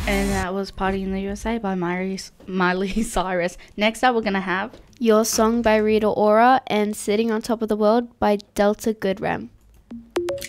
And that was Party in the USA by Miley Cyrus. Next up, we're going to have Your Song by Rita Ora and Sitting on Top of the World by Delta Goodrem.